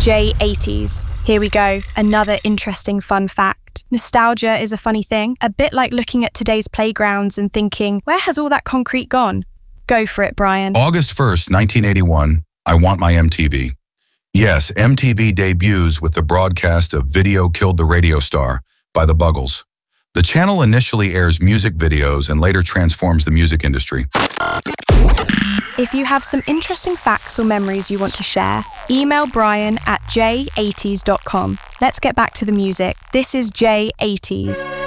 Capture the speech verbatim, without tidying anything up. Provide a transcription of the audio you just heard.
J eighties. Here we go, another interesting fun fact. Nostalgia is a funny thing, a bit like looking at today's playgrounds and thinking, where has all that concrete gone? Go for it, Brian. August first, nineteen eighty-one, I Want My M T V. Yes, M T V debuts with the broadcast of Video Killed the Radio Star by the Buggles. The channel initially airs music videos and later transforms the music industry. If you have some interesting facts or memories you want to share, email Brian at j eighties dot com. Let's get back to the music. This is J eighties.